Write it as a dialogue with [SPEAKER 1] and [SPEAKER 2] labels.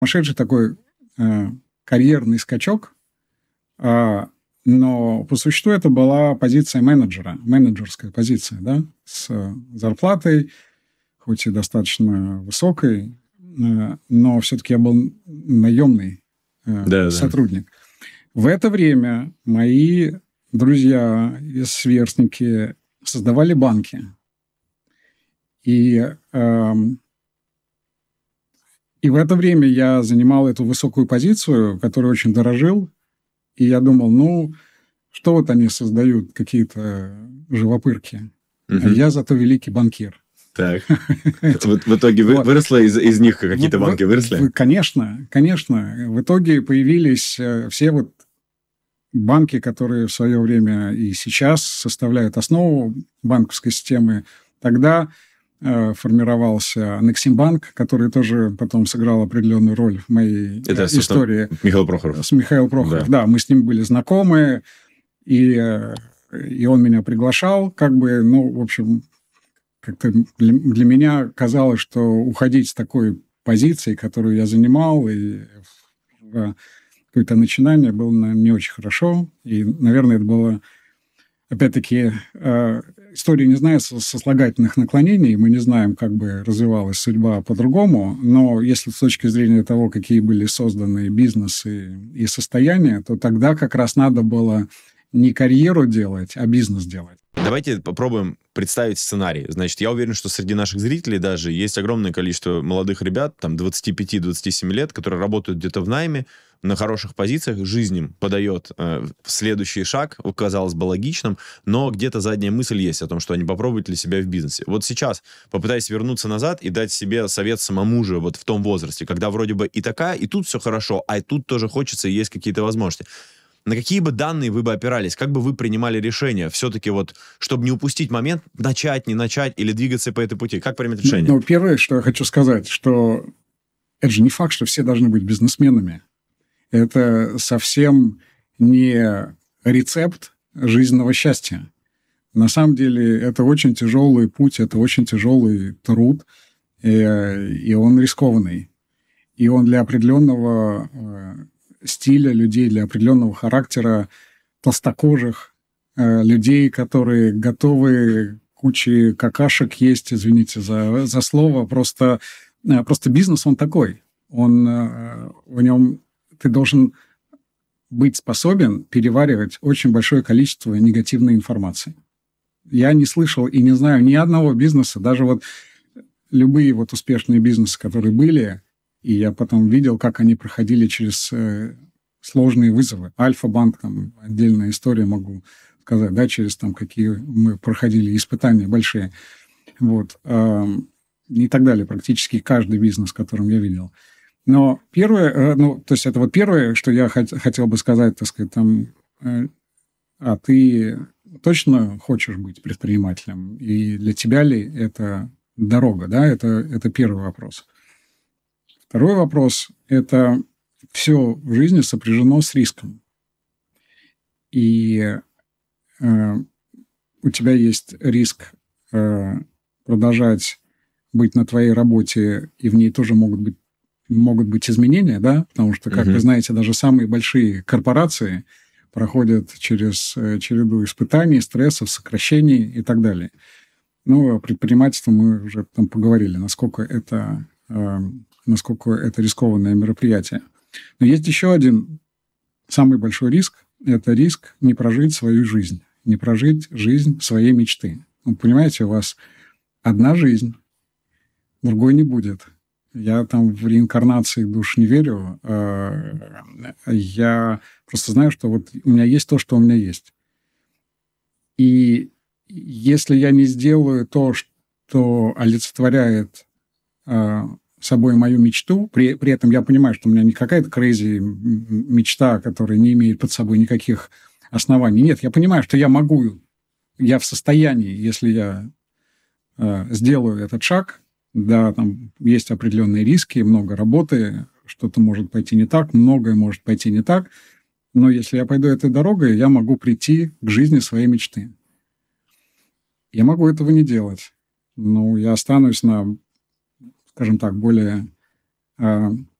[SPEAKER 1] сумасшедший такой карьерный скачок, но по существу это была позиция менеджера, менеджерская позиция, да, с зарплатой, хоть и достаточно высокой, но все-таки я был наемный сотрудник. В это время мои друзья и сверстники создавали банки. И в это время я занимал эту высокую позицию, которую очень дорожил. И я думал, что вот они создают, какие-то живопырки. А я зато великий банкир.
[SPEAKER 2] Так. В итоге выросло из них какие-то банки? Выросли?
[SPEAKER 1] Конечно. В итоге появились все вот банки, которые в свое время и сейчас составляют основу банковской системы. Тогда формировался Нексимбанк, который тоже потом сыграл определенную роль в моей истории.
[SPEAKER 2] Михаил Прохоров.
[SPEAKER 1] С Михаилом Прохоров, да. Мы с ним были знакомы, и он меня приглашал, в общем, как-то для меня казалось, что уходить с такой позиции, которую я занимал, и какое-то начинание было не очень хорошо. И, наверное, это было, опять-таки, история не знает сослагательных наклонений, мы не знаем, как бы развивалась судьба по-другому, но если с точки зрения того, какие были созданы бизнесы и состояния, то тогда как раз надо было не карьеру делать, а бизнес делать.
[SPEAKER 2] Давайте попробуем представить сценарий. Значит, я уверен, что среди наших зрителей даже есть огромное количество молодых ребят, там, 25-27 лет, которые работают где-то в найме, на хороших позициях, жизнь им подает следующий шаг, казалось бы, логичным, но где-то задняя мысль есть о том, что они попробуют ли себя в бизнесе. Вот сейчас, попытаясь вернуться назад и дать себе совет самому же вот в том возрасте, когда вроде бы и тут все хорошо, а и тут тоже хочется, и есть какие-то возможности. На какие бы данные вы бы опирались? Как бы вы принимали решение? Все-таки вот, чтобы не упустить момент, начать, не начать или двигаться по этой пути? Как принять решение?
[SPEAKER 1] Первое, что я хочу сказать, что это же не факт, что все должны быть бизнесменами. Это совсем не рецепт жизненного счастья. На самом деле, это очень тяжелый путь, это очень тяжелый труд, и он рискованный. И он для определенного стиля людей, для определенного характера толстокожих людей, которые готовы кучи какашек есть, извините за слово. Просто бизнес, он такой. В нем ты должен быть способен переваривать очень большое количество негативной информации. Я не слышал и не знаю ни одного бизнеса, даже вот любые вот успешные бизнесы, которые были, и я потом видел, как они проходили через сложные вызовы. Альфа-банк, там, отдельная история могу сказать, да, через там, какие мы проходили испытания большие. Вот. И так далее. Практически каждый бизнес, которым я видел. Но первое, то есть это вот первое, что я хотел бы сказать, так сказать, там, а ты точно хочешь быть предпринимателем? И для тебя ли это дорога, да? Это первый вопрос. Второй вопрос – это все в жизни сопряжено с риском. И у тебя есть риск продолжать быть на твоей работе, и в ней тоже могут быть изменения, да, потому что, как вы знаете, даже самые большие корпорации проходят через череду испытаний, стрессов, сокращений и так далее. О предпринимательстве мы уже там поговорили, насколько это рискованное мероприятие. Но есть еще один самый большой риск – это риск не прожить свою жизнь, не прожить жизнь своей мечты. Понимаете, у вас одна жизнь, другой не будет. Я там в реинкарнации душ не верю. Я просто знаю, что вот у меня есть то, что у меня есть. И если я не сделаю то, что олицетворяет собой мою мечту, при этом я понимаю, что у меня не какая-то crazy мечта, которая не имеет под собой никаких оснований. Нет, я понимаю, что я в состоянии, если я сделаю этот шаг. Да, там есть определенные риски, много работы, что-то может пойти не так, многое может пойти не так. Но если я пойду этой дорогой, я могу прийти к жизни своей мечты. Я могу этого не делать. Я останусь на, скажем так, более